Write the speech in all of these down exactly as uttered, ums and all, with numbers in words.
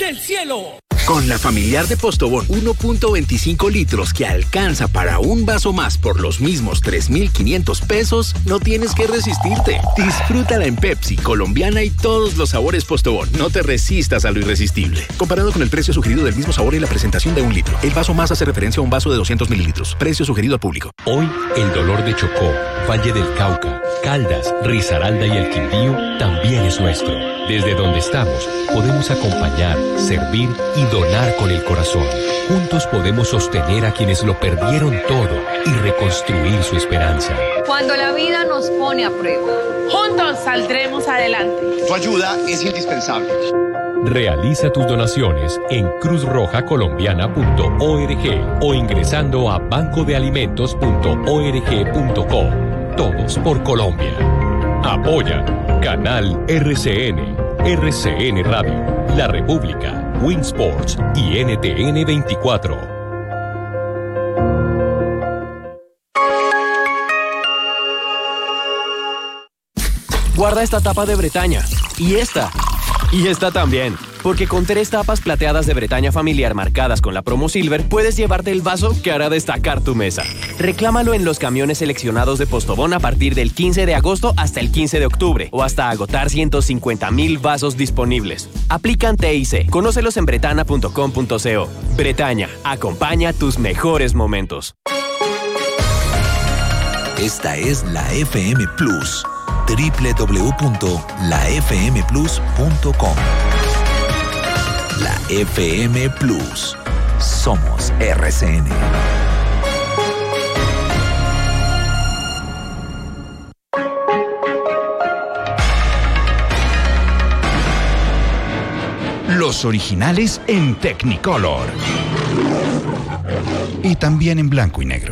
del cielo. Con la familiar de Postobón uno punto veinticinco litros que alcanza para un vaso más por los mismos tres mil quinientos pesos, no tienes que resistirte. Disfrútala en Pepsi, Colombiana y todos los sabores Postobón. No te resistas a lo irresistible. Comparado con el precio sugerido del mismo sabor y la presentación de un litro. El vaso más hace referencia a un vaso de doscientos mililitros. Precio sugerido al público. Hoy, el dolor de Chocó, Valle del Cauca, Caldas, Risaralda y el Quindío también es nuestro. Desde donde estamos, podemos acompañar, servir y donar con el corazón. Juntos podemos sostener a quienes lo perdieron todo y reconstruir su esperanza. Cuando la vida nos pone a prueba, juntos saldremos adelante. Tu ayuda es indispensable. Realiza tus donaciones en cruz roja colombiana punto org o ingresando a banco de alimentos punto org punto co. Todos por Colombia. Apoya Canal R C N, R C N Radio, La República, Winsports y N T N veinticuatro. Guarda esta tapa de Bretaña. Y esta. Y esta también. Porque con tres tapas plateadas de Bretaña familiar marcadas con la promo Silver, puedes llevarte el vaso que hará destacar tu mesa. Reclámalo en los camiones seleccionados de Postobón a partir del quince de agosto hasta el quince de octubre o hasta agotar ciento cincuenta mil vasos disponibles. Aplican T I C. Conócelos en bretana punto com punto co. Bretaña, acompaña tus mejores momentos. Esta es la F M Plus. doble u doble u doble u punto la f m plus punto com. La F M Plus. Somos R C N. Los originales en Technicolor. Y también en blanco y negro.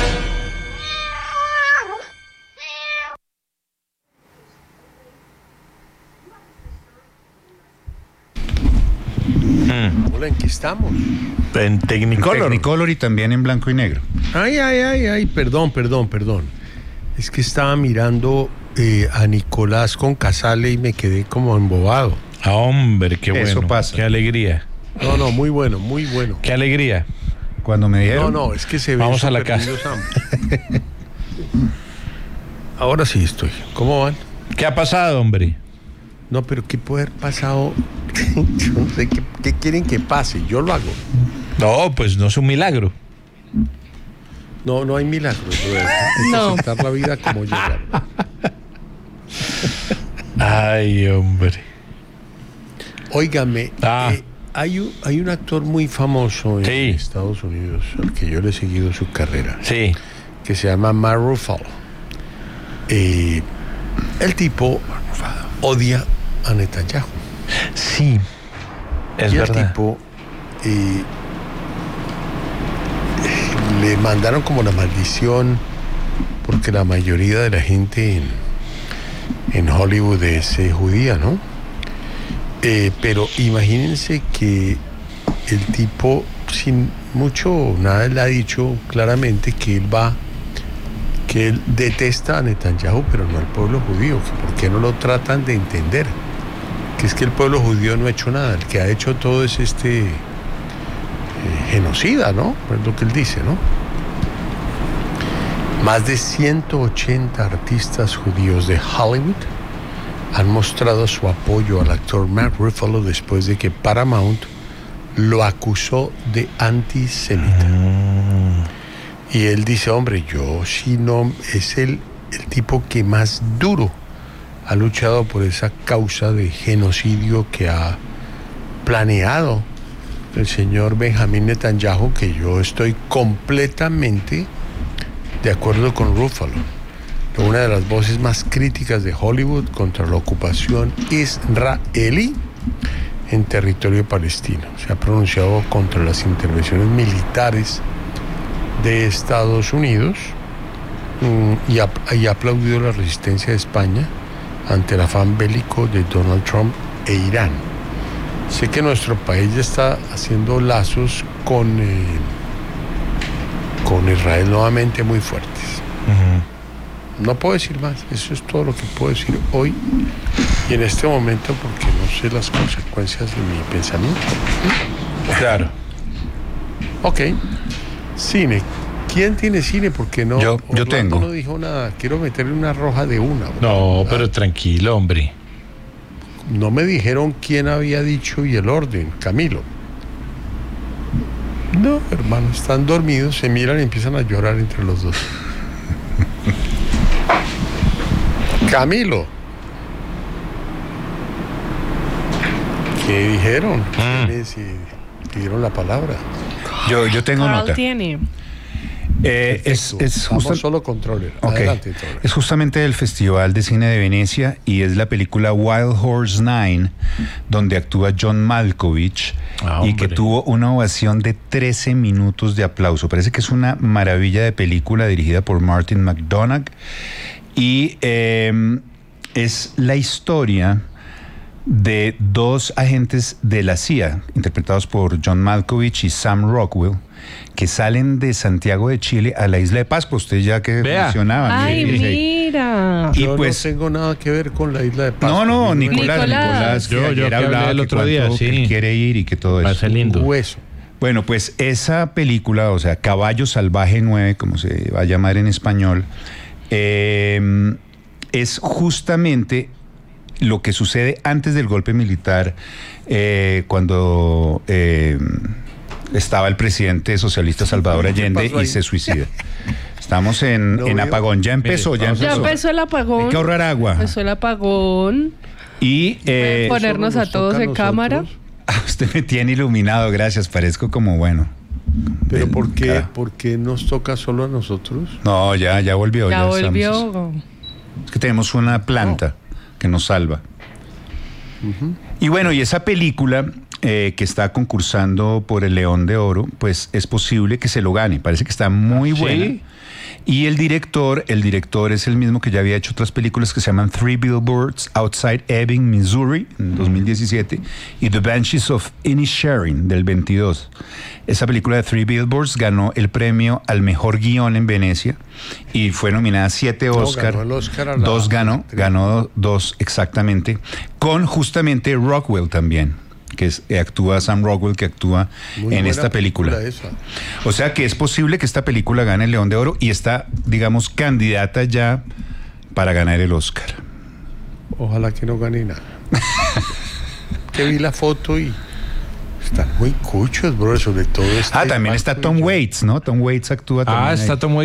Hola, ¿en qué estamos? En Technicolor. En Technicolor y también en blanco y negro. Ay, ay, ay, ay, perdón, perdón, perdón. Es que estaba mirando eh, a Nicolás con Casale y me quedé como embobado. Ah, hombre, qué bueno. Eso pasa. Qué alegría. No, no, muy bueno, muy bueno. Qué alegría. Cuando me dijeron. No, no, es que se ve. Vamos a la casa. Ahora sí estoy. ¿Cómo van? ¿Qué ha pasado, hombre? No, pero ¿qué puede haber pasado? Yo no sé qué, qué quieren que pase. Yo lo hago. No, pues no es un milagro. No, no hay milagro. Hay No. que aceptar la vida como llega. Ay, hombre. Óigame, Ah. eh, hay, un, hay un actor muy famoso en Sí. Estados Unidos, al que yo le he seguido su carrera, Sí. que se llama Mark Ruffalo. Eh, el tipo odia a Netanyahu. Sí, es y verdad. el tipo eh, le mandaron como la maldición porque la mayoría de la gente en, en Hollywood es eh, judía, ¿no? Eh, pero imagínense que el tipo, sin mucho o nada, le ha dicho claramente que él va, que él detesta a Netanyahu, pero no al pueblo judío, que por qué no lo tratan de entender, que es que el pueblo judío no ha hecho nada, el que ha hecho todo es este eh, genocida, ¿no? Es lo que él dice, ¿no? Más de ciento ochenta artistas judíos de Hollywood han mostrado su apoyo al actor Mark Ruffalo después de que Paramount lo acusó de antisemita. Mm. Y él dice, hombre, yo si no, es el, el tipo que más duro ha luchado por esa causa de genocidio que ha planeado el señor Benjamín Netanyahu, que yo estoy completamente de acuerdo con Ruffalo, una de las voces más críticas de Hollywood contra la ocupación israelí en territorio palestino. Se ha pronunciado contra las intervenciones militares de Estados Unidos y ha, y ha aplaudido la resistencia de España ante el afán bélico de Donald Trump e Irán. Sé que nuestro país ya está haciendo lazos con, eh, con Israel nuevamente muy fuertes. Uh-huh. No puedo decir más. Eso es todo lo que puedo decir hoy y en este momento porque no sé las consecuencias de mi pensamiento. Claro. Ok. Cine. ¿Quién tiene cine? Porque no. Yo- yo Orlando tengo. no dijo nada. Quiero meterle una roja de una. No, pero tranquilo, hombre. No me dijeron quién había dicho y el orden. Camilo. No, hermano, están dormidos, se miran y empiezan a llorar entre los dos. Camilo. ¿Qué dijeron? ¿Quiénes eh, pidieron la palabra? Yo, yo tengo Carl nota. tiene. Eh, es, Perfecto. es, Vamos justa- solo controller. Ok. Adelante, Torres. Es justamente del Festival de Cine de Venecia y es la película Wild Horse Nine, donde actúa John Malkovich Ah, y que hombre. tuvo una ovación de trece minutos de aplauso. Parece que es una maravilla de película dirigida por Martin McDonagh y eh, es la historia de dos agentes de la C I A, interpretados por John Malkovich y Sam Rockwell, que salen de Santiago de Chile a la isla de Pascua. Usted ya que Vea. mencionaba. Ay, mire, mire. mira. Y Yo pues- no tengo nada que ver con la isla de Pascua. No, no, Ni Nicolás, Nicolás. Nicolás, que Yo- yo ayer que hablé hablaba el que otro día, cuánto que sí. él quiere ir y que todo Va a eso. ser lindo. Hueso. Bueno, pues esa película, o sea, Caballo Salvaje nueve, como se va a llamar en español, eh, es justamente lo que sucede antes del golpe militar, eh, cuando eh, estaba el presidente socialista Salvador ¿Qué Allende pasó ahí? y se suicida. Estamos en, No en veo. apagón, ya empezó, Mire, ya vamos a Ya empezó. empezó el apagón. Hay que ahorrar agua. Empezó el apagón. Y eh, Pueden ponernos Solo a nos todos toca a en cámara. nosotros. ah, usted me tiene iluminado, gracias, parezco como bueno. Pero Del- ¿por qué, cara. ¿por qué nos toca solo a nosotros? No, ya, ya volvió. Ya estamos- volvió. Es que tenemos una planta que nos salva. Y bueno, y esa película eh, que está concursando por el León de Oro, pues es posible que se lo gane. Parece que está muy ¿Sí? buena. Y el director, el director es el mismo que ya había hecho otras películas que se llaman Three Billboards Outside Ebbing, Missouri, en dos mil diecisiete, y The Banshees of Inisherin, del veintidós. Esa película de Three Billboards ganó el premio al mejor guión en Venecia y fue nominada a siete Oscar. ganó el Oscar a la dos ganó, actriz. ganó dos exactamente, con justamente Rockwell también, que es, eh, actúa Sam Rockwell, que actúa Muy en buena esta película. esa. O sea que es posible que esta película gane el León de Oro y está, digamos, candidata ya para ganar el Oscar. Ojalá que no gane nada. Que vi la foto y están muy cuchos, bro, sobre todo este Ah, también está Tom Malkovich. Waits, ¿no? Tom Waits actúa también. Ah, ahí. está Tom